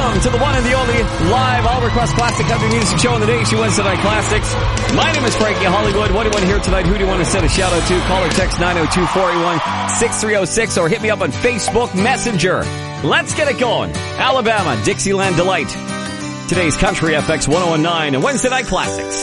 Welcome to the one and the only live all-request classic country music show on the Nation Wednesday Night Classics. My name is Frankie Hollywood. What do you want to hear tonight? Who do you want to send a shout-out to? Call or text 902-481-6306 or hit me up on Facebook Messenger. Let's get it going. Alabama, Dixieland Delight. Today's Country FX 1019 and Wednesday Night Classics.